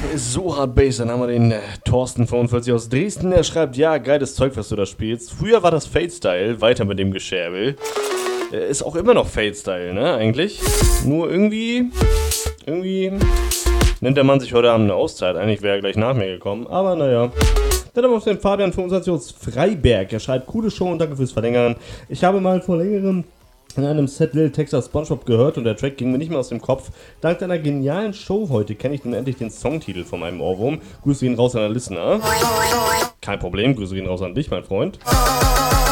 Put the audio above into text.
So hart Bass, dann haben wir den Thorsten 45 aus Dresden, der schreibt, ja, geiles Zeug, was du da spielst. Früher war das Fade-Style, weiter mit dem Gescherbel. Ist auch immer noch Fade-Style, ne, eigentlich. Nur irgendwie nimmt der Mann sich heute Abend eine Auszeit. Eigentlich wäre er gleich nach mir gekommen, aber naja. Dann haben wir auf den Fabian 25 aus Freiberg. Er schreibt, coole Show und danke fürs Verlängern. Ich habe mal vor längerem in einem Set Lil Texas SpongeBob gehört und der Track ging mir nicht mehr aus dem Kopf. Dank deiner genialen Show heute kenne ich nun endlich den Songtitel von meinem Ohrwurm. Grüße gehen raus an der Listener. Kein Problem, Grüße gehen raus an dich, mein Freund.